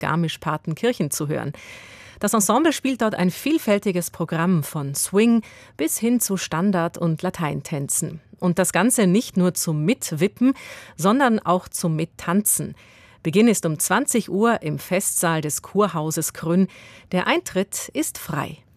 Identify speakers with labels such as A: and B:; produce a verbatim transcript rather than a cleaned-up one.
A: Garmisch-Partenkirchen zu hören. Das Ensemble spielt dort ein vielfältiges Programm von Swing bis hin zu Standard- und Lateintänzen. Und das Ganze nicht nur zum Mitwippen, sondern auch zum Mittanzen. Beginn ist um zwanzig Uhr im Festsaal des Kurhauses Krünn. Der Eintritt ist frei.